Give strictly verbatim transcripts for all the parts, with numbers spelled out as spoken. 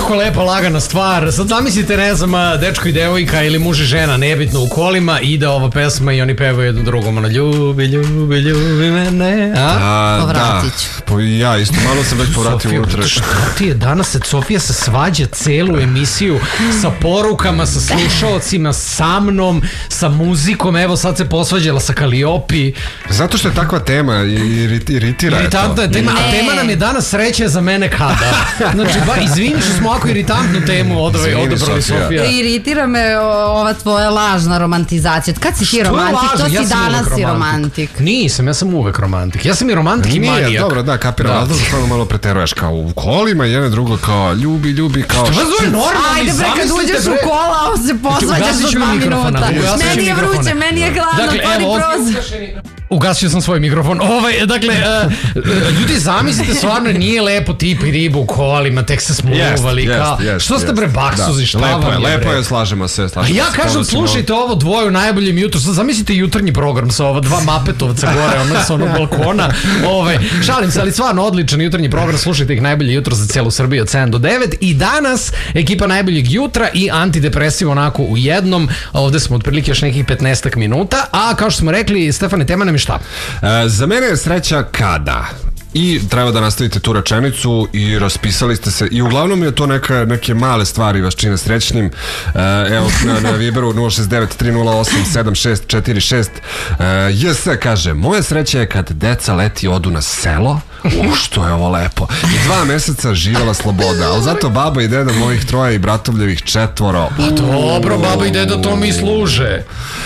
Jako lepa, lagana stvar. Sad zamislite, ne znam, dečko i devojka ili muž i žena, nebitno, u kolima, ide ova pesma i oni pevaju jednu drugom, ono, ljubi, ljubi, ljubi mene. A? Povratit ću. Ja isto, malo sam već povratio unutra. Što ti je danas, Sofija se svađa celu emisiju sa porukama, sa slušalcima, sa mnom, sa muzikom, evo sad se posvađala sa Kaliopi. Zato što je takva tema, iritira. Iritantna je tema, a tema nam je danas sreće za mene kada. Znači, ba, izvini što smo ovako iritantnu temu odabrali, Sofija. Iritira me ova tvoja lažna romantizacija. Kad si ti romantik, to si danas i romantik. Nisam, ja sam uvek romantik. Ja sam i romantik i manijak. Nije, dobro, da, kapiram, ali dobro stvarno malo preteruješ, kao u kolima, jedno drugo kao ljubi, ljubi, kao... Što vas zove normalni, ajde bre, kad uđeš u kola, on se posvađaš za dva minuta. Meni je vruće, meni je hladno, otvori prozor. Ugasio sam svoj mikrofon. Ovaj, dakle, uh, ljudi, zamislite, stvarno nije lepo tip i ribu u kolima, tek se smuvali. Jest, jest, jest, što ste bre baksuzi, šta lepo vam je, je? Lepo bre? je, slažemo se. Slažemo A ja se, kažem, slušajte ovo dvoje u najboljem jutru. Sad zamislite jutarnji program sa ova dva Mapetovca gore, ono sa onog balkona. Ovaj, šalim se, ali stvarno odličan jutarnji program. Slušajte ih najbolje jutro za celu Srbiju od sedam do devet. I danas ekipa najboljeg jutra i antidepresiv onako u jednom. Ovde smo otprilike još nekih petnaestak minuta. A kao što smo rekli, Stefane, tema nam je šta? E, za mene je sreća kada? I treba da nastavite tu rečenicu i raspisali ste se i uglavnom je to neka, neke male stvari vas čine srećnim. E, evo na, na Viberu nula šest devet tri nula osam sedam šest četiri šest. e, J S kaže, moja sreća je kad deca leti odu na selo. U, što je ovo lepo. I dva meseca živjela sloboda, ali zato baba i deda mojih troja i bratovljevih četvoro. Pa dobro, baba i deda to mi služe.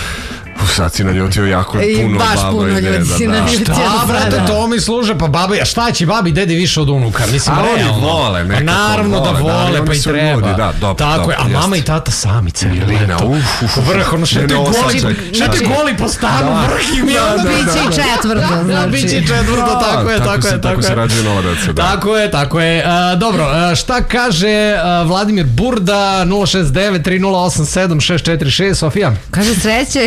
Sad si naljutio jako puno baš baba puno i deda. ljudi si naljutio. Šta, brate, to mi služe, pa baba, a šta će babi i dedi više od unuka? Mislim, a realno. oni vole, nekako pa naravno vole, da vole, da, pa i treba. Ljudi, da, dobro, tako dobro, je, a mama jest. i tata sami celi Irina, leto. uf, uf, uf. Vrh, ono šete goli, šete goli po stanu, vrh im je onda. Biće i četvrto, znači. Biće i četvrto, tako je, tako je. Tako se rađuje nova deca, da. Tako je, tako je. Dobro, šta kaže Vladimir Burda, nula šest devet tri nula osam sedam šest četiri šest, Sofija? Kaže sreće.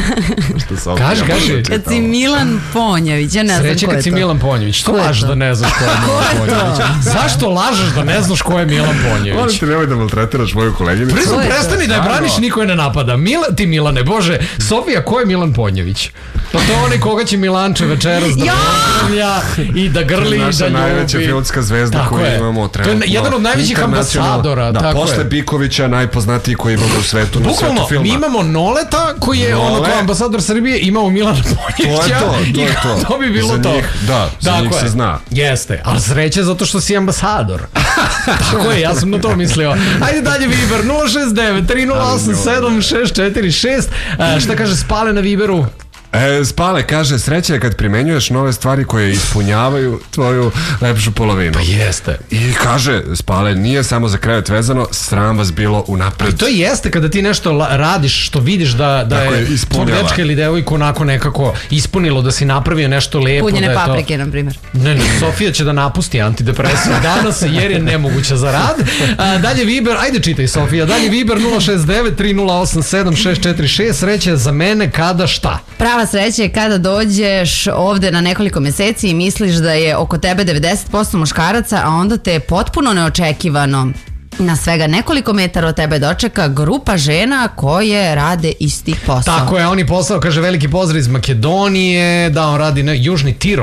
Kaže, kaže. Kad si Milan Ponjević, ja ne znam ko je to. Sreće kad si Milan Ponjević. Što lažeš da ne znaš ko je Milan Ponjević? Zašto lažeš da ne znaš ko je Milan Ponjević? Molim te, nemoj da maltretiraš moju koleginicu. Priznam, prestani da je braniš, niko je ne napada. Mila, ti Milane, bože, Sofija, ko je Milan Ponjević? Pa to je onaj koga će Milanče večeras da pozdravlja i da grli i da ljubi. Naša najveća filmska zvezda koju imamo trenutno. To je jedan od najvećih ambasadora. Da, posle Bikovića najpoznatiji koji imamo u svetu na svetu filma. Mi imamo Noleta koji je ono kao ambasador Srbije, imamo Milana Ponjevića. To je to, to je to. To bi bilo to. Da, za njih se zna. Jeste, ali sreće zato što si ambasador. Tako je, ja sam na to mislio. Ajde dalje Viber, nula šest devet tri nula osam sedam šest četiri šest. Šta kaže Spale na Viberu? E, Spale kaže, sreća je kad primenjuješ nove stvari koje ispunjavaju tvoju lepšu polovinu. Pa jeste. I kaže, Spale, nije samo za krevet vezano, sram vas bilo unapred. I to jeste kada ti nešto radiš što vidiš da, da je tvoj dečka ili devojku onako nekako ispunilo, da si napravio nešto lepo. Punjene da je paprike, to... na primjer. Ne, ne, Sofija će da napusti antidepresiju danas jer je nemoguća za rad. A, dalje Viber, ajde čitaj Sofija, dalje Viber nula šest devet tri nula osam sedam šest četiri šest, sreće za mene kada šta? Prava sreća je kada dođeš ovde na nekoliko meseci i misliš da je oko tebe devedeset posto muškaraca, a onda te potpuno neočekivano na svega nekoliko metara od tebe dočeka grupa žena koje rade isti posao. Tako je, on je posao, kaže veliki pozdrav iz Makedonije, da on radi na Južni Tirol.